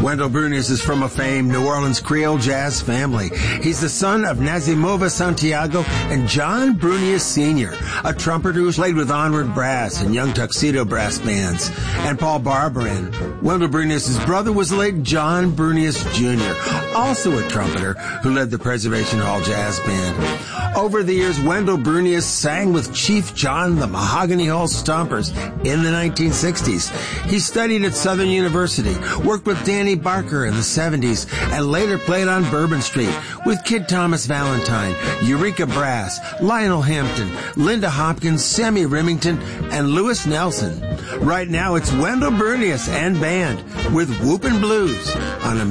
Wendell Brunious is from a famed New Orleans Creole jazz family. He's the son of Nazimova Santiago and John Brunious Sr., a trumpeter who's played with Onward Brass and Young Tuxedo Brass Bands, and Paul Barberin. Wendell Brunious' brother was the late John Brunious Jr., also a trumpeter who led the Preservation Hall Jazz Band. Over the years, Wendell Brunious sang with Chief John the Mahogany Hall Stompers in the 1960s. He studied at Southern University, worked with Danny Barker in the 70s, and later played on Bourbon Street with Kid Thomas Valentine, Eureka Brass, Lionel Hampton, Linda Hopkins, Sammy Remington, and Lewis Nelson. Right now, it's Wendell Brunious and band with Whoopin' Blues on